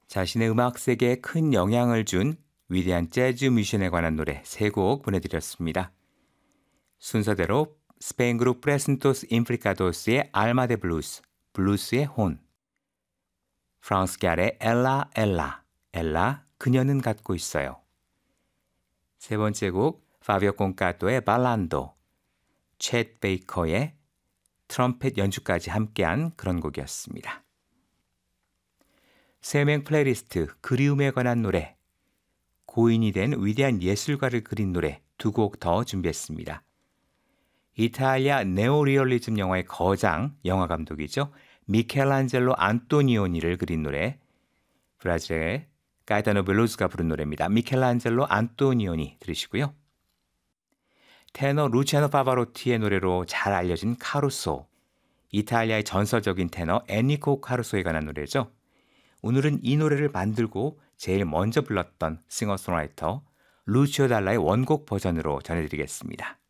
자신의 음악 세계에 큰 영향을 준 위대한 재즈 뮤지션에 관한 노래 3곡 보내드렸습니다. 순서대로 스페인 그룹 프레센토스 임프리카도스의 알마 데 블루스, 블루스의 혼, 프랑스 갸의 엘라 엘라, 엘라 그녀는 갖고 있어요. 세 번째 곡 파비오 콘카토의 발란도, 챗 베이커의 트럼펫 연주까지 함께한 그런 곡이었습니다. 세명 플레이리스트 그리움에 관한 노래, 고인이 된 위대한 예술가를 그린 노래 2곡 더 준비했습니다. 이탈리아 네오리얼리즘 영화의 거장, 영화 감독이죠. 미켈란젤로 안토니오니를 그린 노래, 브라질의 가에타노 벨로스가 부른 노래입니다. 미켈란젤로 안토니오니 들으시고요. 테너 루치아노 파바로티의 노래로 잘 알려진 카루소, 이탈리아의 전설적인 테너 에니코 카루소에 관한 노래죠. 오늘은 이 노래를 만들고 제일 먼저 불렀던 싱어송라이터 루치오 달라의 원곡 버전으로 전해드리겠습니다.